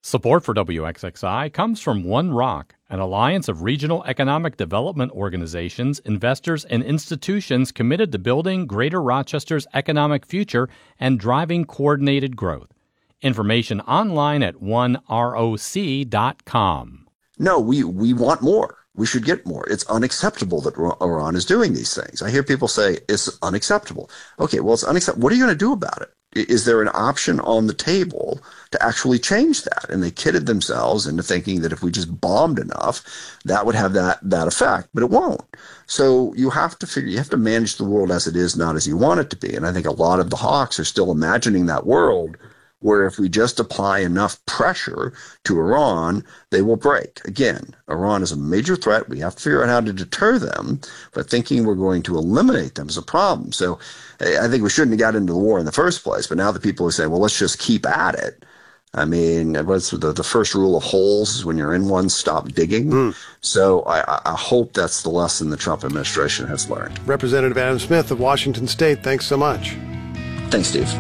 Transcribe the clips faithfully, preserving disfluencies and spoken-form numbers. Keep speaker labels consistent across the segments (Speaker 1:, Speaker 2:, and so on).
Speaker 1: Support for W X X I comes from One Rock, an alliance of regional economic development organizations, investors, and institutions committed to building Greater Rochester's economic future and driving coordinated growth. Information online at one roc dot com.
Speaker 2: No, we, we want more. We should get more. It's unacceptable that Iran is doing these things. I hear people say it's unacceptable. Okay, well, it's unacceptable. What are you going to do about it? Is there an option on the table to actually change that? And they kidded themselves into thinking that if we just bombed enough, that would have that, that effect, but it won't. So you have to figure, you have to manage the world as it is, not as you want it to be. And I think a lot of the hawks are still imagining that world where if we just apply enough pressure to Iran, they will break. Again, Iran is a major threat. We have to figure out how to deter them, but thinking we're going to eliminate them is a problem. So I think we shouldn't have got into the war in the first place, but now the people are saying, well, let's just keep at it. I mean, what's the, the first rule of holes is when you're in one, stop digging. Mm. So I, I hope that's the lesson the Trump administration has learned.
Speaker 3: Representative Adam Smith of Washington State, thanks so much.
Speaker 2: Thanks, Steve.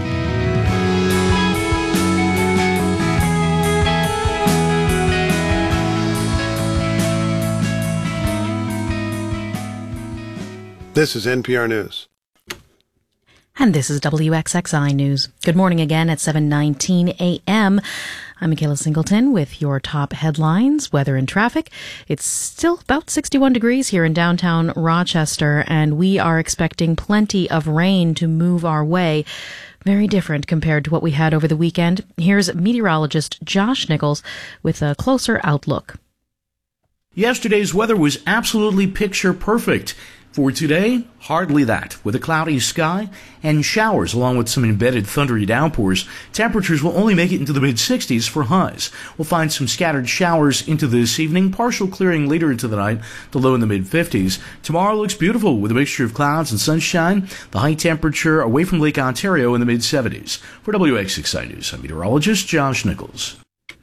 Speaker 3: This is N P R News.
Speaker 4: And this is W X X I News. Good morning again at seven nineteen a.m. I'm Michaela Singleton with your top headlines, weather and traffic. It's still about sixty-one degrees here in downtown Rochester, and we are expecting plenty of rain to move our way. Very different compared to what we had over the weekend. Here's meteorologist Josh Nichols with a closer outlook.
Speaker 5: Yesterday's weather was absolutely picture perfect. For today, hardly that. With a cloudy sky and showers along with some embedded thundery downpours, temperatures will only make it into the mid-sixties for highs. We'll find some scattered showers into this evening, partial clearing later into the night, the low in the mid-fifties. Tomorrow looks beautiful with a mixture of clouds and sunshine. The high temperature away from Lake Ontario in the mid-seventies. For W X X I News, I'm meteorologist Josh Nichols.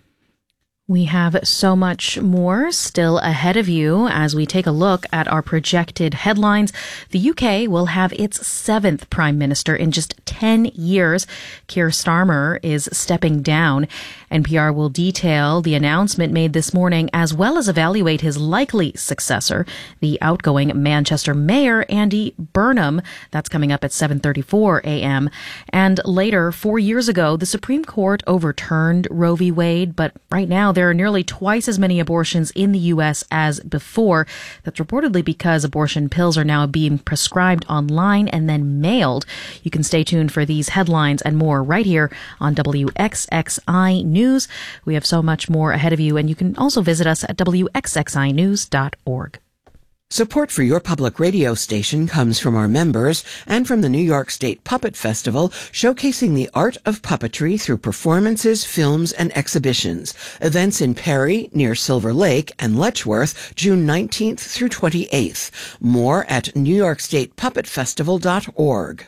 Speaker 4: We have so much more still ahead of you as we take a look at our projected headlines. The U K will have its seventh prime minister in just ten years. Keir Starmer is stepping down. N P R will detail the announcement made this morning as well as evaluate his likely successor, the outgoing Manchester Mayor Andy Burnham. That's coming up at seven thirty-four a.m. And later, four years ago, the Supreme Court overturned Roe v. Wade, but right now there are nearly twice as many abortions in the U S as before. That's reportedly because abortion pills are now being prescribed online and then mailed. You can stay tuned for these headlines and more right here on W X X I News. We have so much more ahead of you, and you can also visit us at w x x i news dot org.
Speaker 6: Support for your public radio station comes from our members and from the New York State Puppet Festival, showcasing the art of puppetry through performances, films, and exhibitions. Events in Perry, near Silver Lake, and Letchworth, June nineteenth through twenty-eighth. More at new york state puppet festival dot org.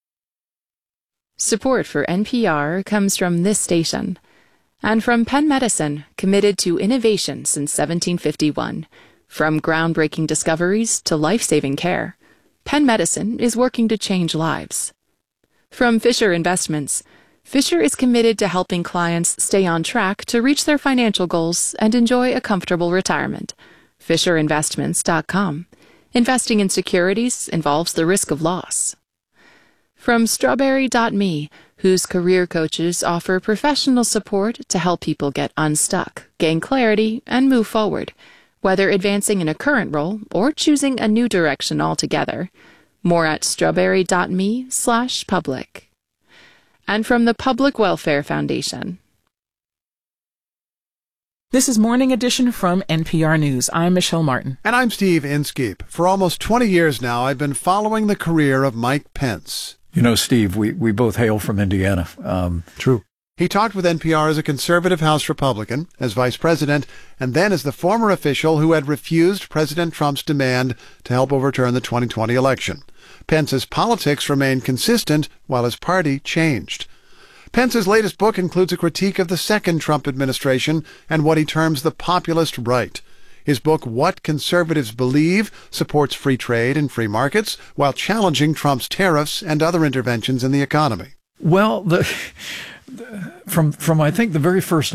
Speaker 7: Support for N P R comes from this station and from Penn Medicine, committed to innovation since seventeen fifty-one. From groundbreaking discoveries to life-saving care, Penn Medicine is working to change lives. From Fisher Investments, Fisher is committed to helping clients stay on track to reach their financial goals and enjoy a comfortable retirement. fisher investments dot com. Investing in securities involves the risk of loss. From Strawberry dot me, whose career coaches offer professional support to help people get unstuck, gain clarity, and move forward, whether advancing in a current role or choosing a new direction altogether. More at strawberry dot me slash public. And from the Public Welfare Foundation.
Speaker 8: This is Morning Edition from N P R News. I'm Michelle Martin.
Speaker 3: And I'm Steve Inskeep. For almost twenty years now, I've been following the career of Mike Pence.
Speaker 9: You know, Steve, we, we both hail from Indiana. Um,
Speaker 3: True. He talked with N P R as a conservative House Republican, as vice president, and then as the former official who had refused President Trump's demand to help overturn the twenty twenty election. Pence's politics remained consistent while his party changed. Pence's latest book includes a critique of the second Trump administration and what he terms the populist right. His book, What Conservatives Believe, supports free trade and free markets while challenging Trump's tariffs and other interventions in the economy.
Speaker 9: Well, the, from from I think the very first